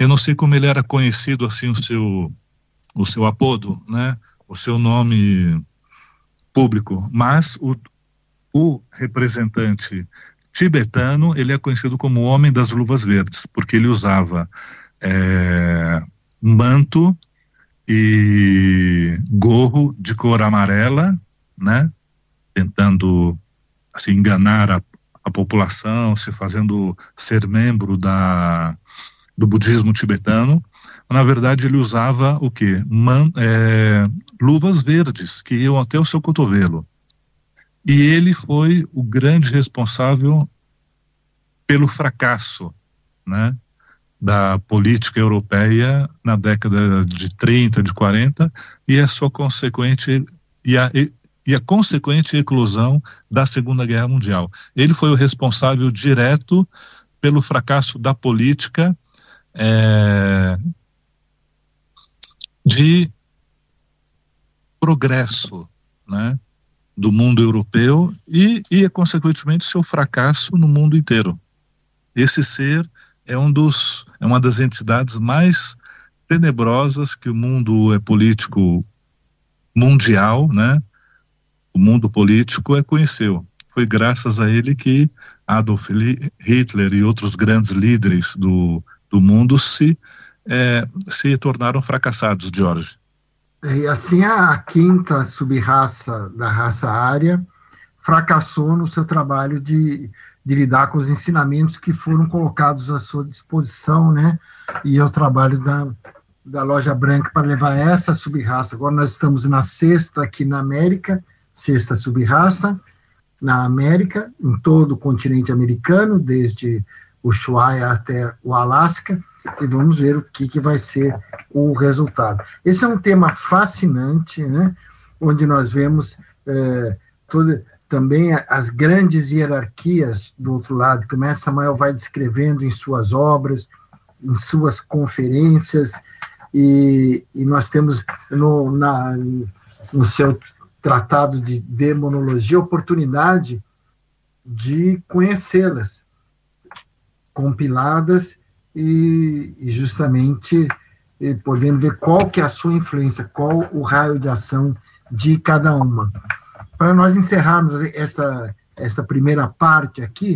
Eu não sei como ele era conhecido, assim, o seu apodo, né? O seu nome público, mas o representante tibetano, ele é conhecido como o Homem das Luvas Verdes, porque ele usava manto e gorro de cor amarela, né? Tentando, assim, enganar a população, se fazendo ser membro do budismo tibetano. Na verdade, ele usava o quê? Luvas verdes, que iam até o seu cotovelo. E ele foi o grande responsável pelo fracasso, né, da política europeia na década de 30, de 40, e a sua consequente e a consequente eclosão da Segunda Guerra Mundial. Ele foi o responsável direto pelo fracasso da política de progresso, né, do mundo europeu e consequentemente seu fracasso no mundo inteiro. Esse ser é uma das entidades mais tenebrosas que o mundo político mundial, né, o mundo político conheceu. Foi graças a ele que Adolf Hitler e outros grandes líderes do mundo se tornaram fracassados, Jorge. E assim a quinta sub-raça da raça ária fracassou no seu trabalho de lidar com os ensinamentos que foram colocados à sua disposição, né? E é o trabalho da Loja Branca para levar essa sub-raça. Agora nós estamos na sexta aqui na América, sexta sub-raça na América, em todo o continente americano, desde o Ushuaia até o Alasca, e vamos ver o que vai ser o resultado. Esse é um tema fascinante, né, onde nós vemos também as grandes hierarquias do outro lado, que o Mestre Samael vai descrevendo em suas obras, em suas conferências, e nós temos no seu tratado de demonologia oportunidade de conhecê-las, compiladas e justamente podendo ver qual que é a sua influência, qual o raio de ação de cada uma. Para nós encerrarmos essa primeira parte aqui,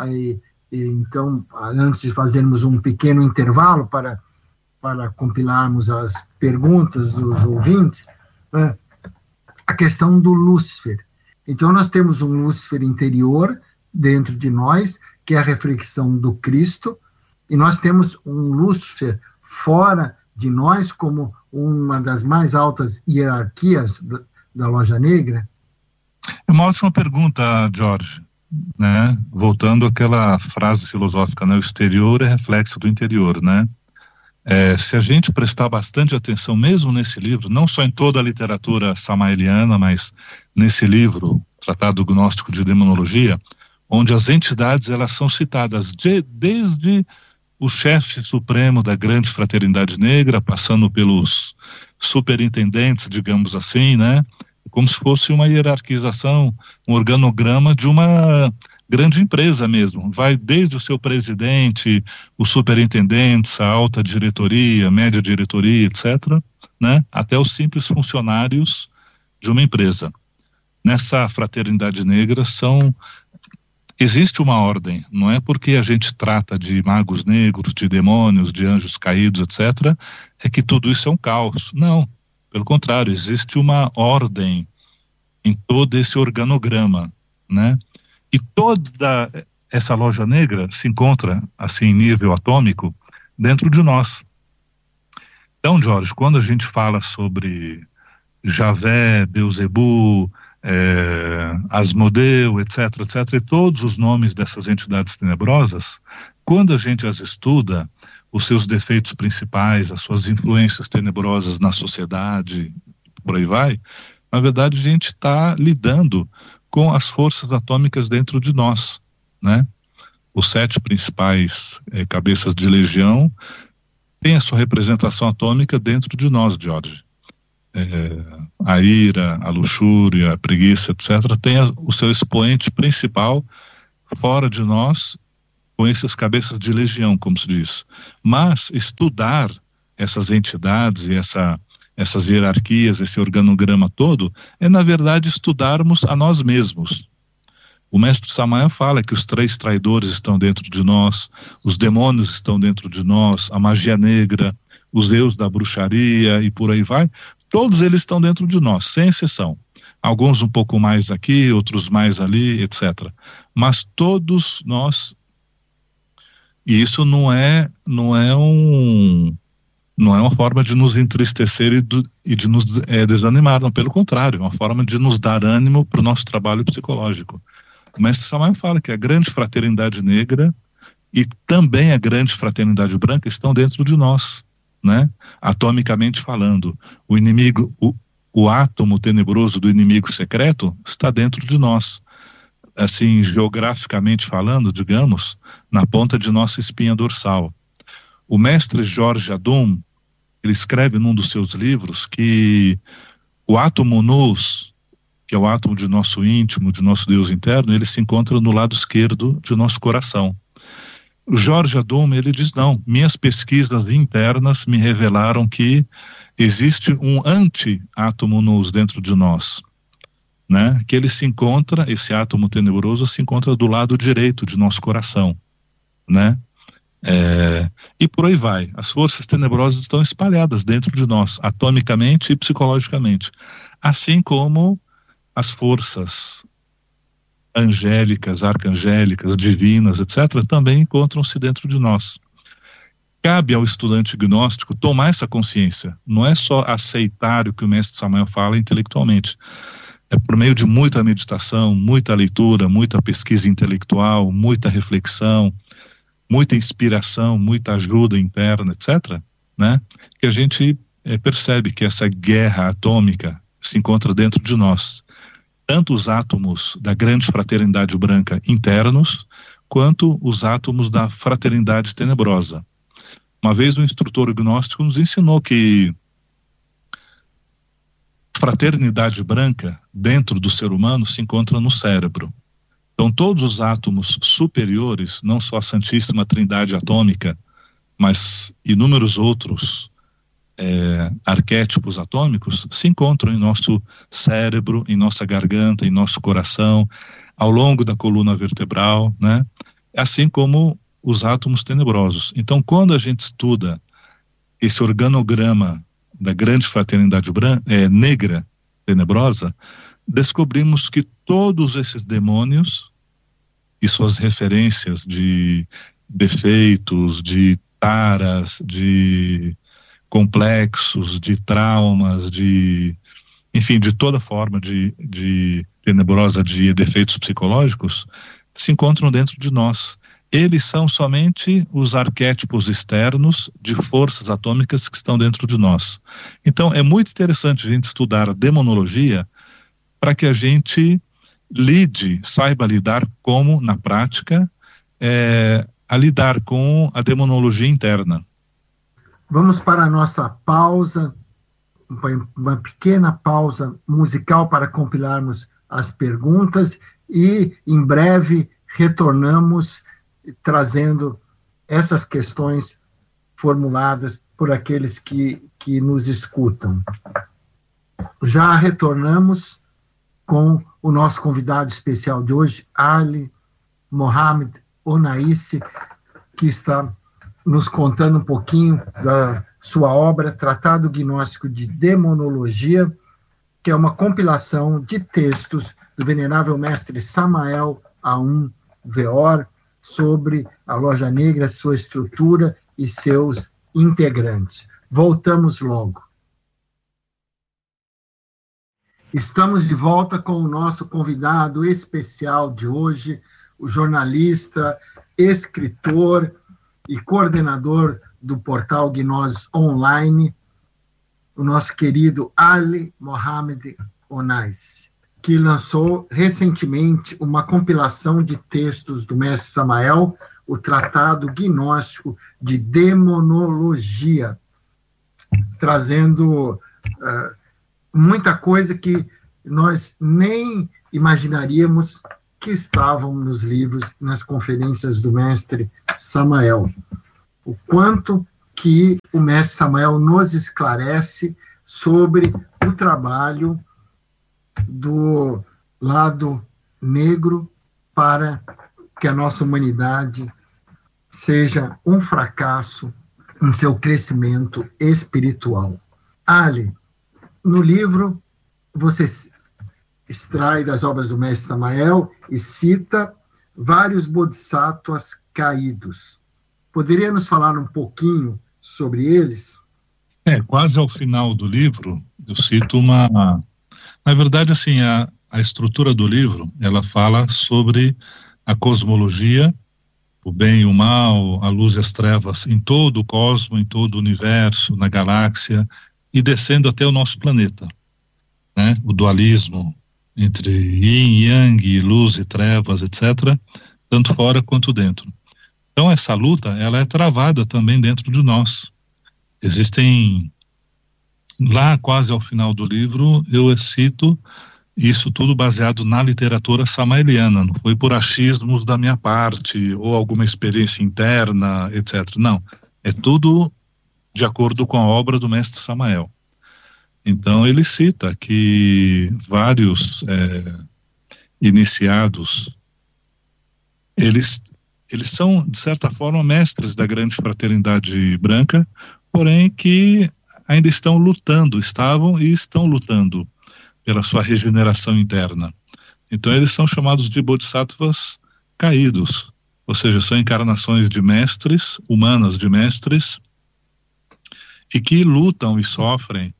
então, antes de fazermos um pequeno intervalo para compilarmos as perguntas dos ouvintes, né, a questão do Lúcifer. Então, nós temos um Lúcifer interior dentro de nós, que é a reflexão do Cristo, e nós temos um Lúcifer fora de nós, como uma das mais altas hierarquias da Loja Negra? É uma ótima pergunta, Jorge, né? Voltando àquela frase filosófica, né? O exterior é reflexo do interior, né? Se a gente prestar bastante atenção, mesmo nesse livro, não só em toda a literatura samaeliana, mas nesse livro, Tratado Gnóstico de Demonologia, onde as entidades elas são citadas desde o chefe supremo da grande fraternidade negra, passando pelos superintendentes, digamos assim, né? Como se fosse uma hierarquização, um organograma de uma grande empresa mesmo. Vai desde o seu presidente, os superintendentes, a alta diretoria, média diretoria, etc., né? Até os simples funcionários de uma empresa. Nessa fraternidade negra existe uma ordem, não é porque a gente trata de magos negros, de demônios, de anjos caídos, etc., é que tudo isso é um caos. Não, pelo contrário, existe uma ordem em todo esse organograma, né? E toda essa loja negra se encontra, assim, em nível atômico, dentro de nós. Então, Jorge, quando a gente fala sobre Javé, Beuzebu, Asmodeu, etc., e todos os nomes dessas entidades tenebrosas, quando a gente as estuda, os seus defeitos principais, as suas influências tenebrosas na sociedade, por aí vai, na verdade a gente está lidando com as forças atômicas dentro de nós, né? Os 7 principais cabeças de legião têm a sua representação atômica dentro de nós, Jorge. A ira, a luxúria, a preguiça, etc., tem o seu expoente principal fora de nós, com esses cabeças de legião, como se diz. Mas estudar essas entidades e essas hierarquias, esse organograma todo, é na verdade estudarmos a nós mesmos. O mestre Samael fala que os 3 traidores estão dentro de nós, os demônios estão dentro de nós, a magia negra, os eus da bruxaria e por aí vai, todos eles estão dentro de nós, sem exceção. Alguns um pouco mais aqui, outros mais ali, etc. Mas todos nós, e isso não é uma forma de nos entristecer e de nos desanimar, não, pelo contrário, é uma forma de nos dar ânimo para o nosso trabalho psicológico. O mestre Samael fala que a grande fraternidade negra e também a grande fraternidade branca estão dentro de nós, né? Atomicamente falando, o inimigo, o átomo tenebroso do inimigo secreto está dentro de nós, assim, geograficamente falando, digamos, na ponta de nossa espinha dorsal. O mestre Jorge Adum, ele escreve num dos seus livros que o átomo nous, que é o átomo de nosso íntimo, de nosso Deus interno, ele se encontra no lado esquerdo de nosso coração. O Jorge Adum, ele diz, não, minhas pesquisas internas me revelaram que existe um anti-átomo nous dentro de nós, né? Que ele se encontra, esse átomo tenebroso se encontra do lado direito de nosso coração, né? E por aí vai. As forças tenebrosas estão espalhadas dentro de nós, atomicamente e psicologicamente, assim como as forças angélicas, arcangélicas, divinas, etc., também encontram-se dentro de nós. Cabe ao estudante gnóstico tomar essa consciência, não é só aceitar o que o mestre Samael fala intelectualmente, é por meio de muita meditação, muita leitura, muita pesquisa intelectual, muita reflexão, muita inspiração, muita ajuda interna, etc., né, que a gente percebe que essa guerra atômica se encontra dentro de nós. Tanto os átomos da grande fraternidade branca internos, quanto os átomos da fraternidade tenebrosa. Uma vez um instrutor gnóstico nos ensinou que a fraternidade branca dentro do ser humano se encontra no cérebro. Então todos os átomos superiores, não só a Santíssima Trindade atômica, mas inúmeros outros arquétipos atômicos se encontram em nosso cérebro, em nossa garganta, em nosso coração, ao longo da coluna vertebral, né? Assim como os átomos tenebrosos. Então, quando a gente estuda esse organograma da grande fraternidade negra tenebrosa, descobrimos que todos esses demônios e suas referências de defeitos, de taras, de complexos, de traumas, enfim, de toda forma de tenebrosa, de defeitos psicológicos, se encontram dentro de nós. Eles são somente os arquétipos externos de forças atômicas que estão dentro de nós. Então, é muito interessante a gente estudar a demonologia para que a gente saiba lidar como, na prática, a lidar com a demonologia interna. Vamos para a nossa pausa, uma pequena pausa musical para compilarmos as perguntas e, em breve, retornamos trazendo essas questões formuladas por aqueles que nos escutam. Já retornamos com o nosso convidado especial de hoje, Ali Mohamed Onaís, que está nos contando um pouquinho da sua obra, Tratado Gnóstico de Demonologia, que é uma compilação de textos do venerável mestre Samael Aum Weor sobre a Loja Negra, sua estrutura e seus integrantes. Voltamos logo. Estamos de volta com o nosso convidado especial de hoje, o jornalista, escritor e coordenador do portal Gnoses Online, o nosso querido Ali Mohamed Onaís, que lançou recentemente uma compilação de textos do mestre Samael, o Tratado Gnóstico de Demonologia, trazendo muita coisa que nós nem imaginaríamos que estavam nos livros, nas conferências do mestre Samael. O quanto que o mestre Samael nos esclarece sobre o trabalho do lado negro para que a nossa humanidade seja um fracasso em seu crescimento espiritual. Ali, no livro, você extrai das obras do mestre Samael e cita vários bodhisattvas caídos. Poderia nos falar um pouquinho sobre eles? Quase ao final do livro, eu cito uma... Na verdade, assim, a estrutura do livro, ela fala sobre a cosmologia, o bem e o mal, a luz e as trevas em todo o cosmo, em todo o universo, na galáxia, e descendo até o nosso planeta, né? O dualismo entre yin e yang, luz e trevas, etc., tanto fora quanto dentro. Então, essa luta, ela é travada também dentro de nós. Existem, lá quase ao final do livro, eu cito isso tudo baseado na literatura samaeliana, não foi por achismos da minha parte, ou alguma experiência interna, etc. Não, é tudo de acordo com a obra do mestre Samael. Então, ele cita que vários iniciados, eles são, de certa forma, mestres da grande fraternidade branca, porém que ainda estão lutando, estavam e estão lutando pela sua regeneração interna. Então, eles são chamados de bodhisattvas caídos, ou seja, são encarnações de mestres, humanas de mestres, e que lutam e sofrem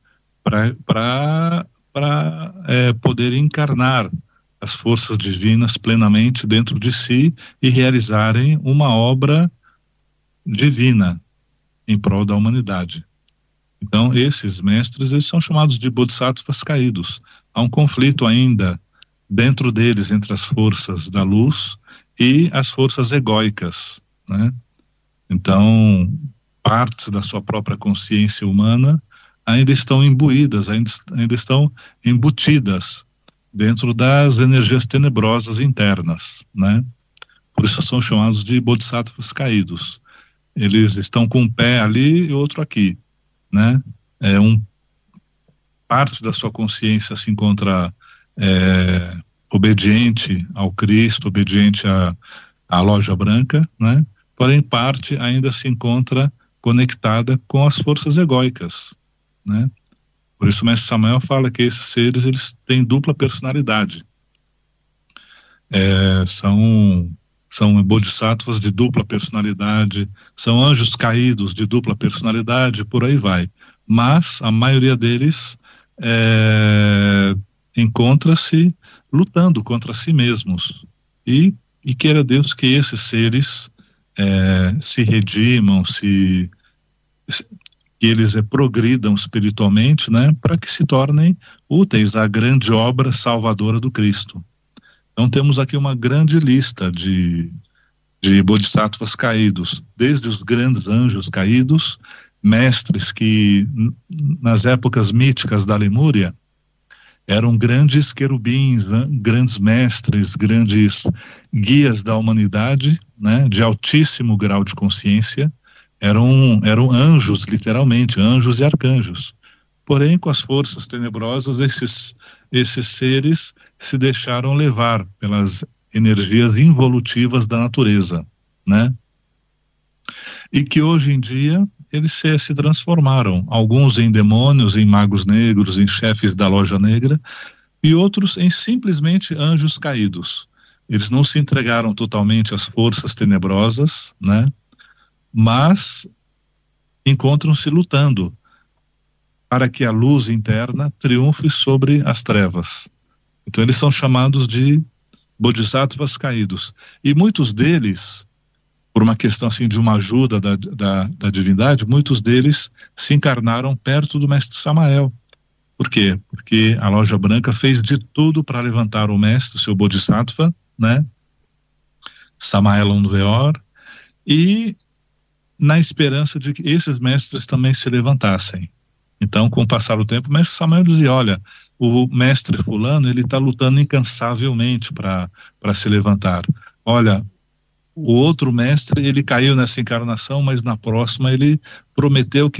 para poder encarnar as forças divinas plenamente dentro de si e realizarem uma obra divina em prol da humanidade. Então, esses mestres, eles são chamados de bodhisattvas caídos. Há um conflito ainda dentro deles entre as forças da luz e as forças egóicas, né? Então, partes da sua própria consciência humana ainda estão imbuídas, ainda estão embutidas dentro das energias tenebrosas internas, né? Por isso são chamados de bodhisattvas caídos. Eles estão com um pé ali e outro aqui, né? Parte da sua consciência se encontra obediente ao Cristo, obediente à loja branca, né? Porém, parte ainda se encontra conectada com as forças egóicas, né? Por isso o mestre Samael fala que esses seres, eles têm dupla personalidade. São bodhisattvas de dupla personalidade, são anjos caídos de dupla personalidade, por aí vai. Mas a maioria deles encontra-se lutando contra si mesmos. E queira Deus que esses seres se redimam, que eles progridam espiritualmente, né, para que se tornem úteis à grande obra salvadora do Cristo. Então temos aqui uma grande lista de bodhisattvas caídos, desde os grandes anjos caídos, mestres que nas épocas míticas da Lemúria eram grandes querubins, né, grandes mestres, grandes guias da humanidade, né, de altíssimo grau de consciência. Eram anjos, literalmente, anjos e arcanjos. Porém, com as forças tenebrosas, esses seres se deixaram levar pelas energias involutivas da natureza, né? E que hoje em dia eles se transformaram, alguns em demônios, em magos negros, em chefes da loja negra, e outros em simplesmente anjos caídos. Eles não se entregaram totalmente às forças tenebrosas, né? Mas encontram-se lutando para que a luz interna triunfe sobre as trevas. Então eles são chamados de bodhisattvas caídos. E muitos deles, por uma questão assim de uma ajuda da divindade, muitos deles se encarnaram perto do mestre Samael. Por quê? Porque a loja branca fez de tudo para levantar o mestre, o seu bodhisattva, né? Samael Aunweor, e na esperança de que esses mestres também se levantassem, Então, com o passar do tempo, o mestre Samael dizia, olha, o mestre fulano, ele está lutando incansavelmente para se levantar. Olha, o outro mestre, ele caiu nessa encarnação, mas na próxima ele prometeu que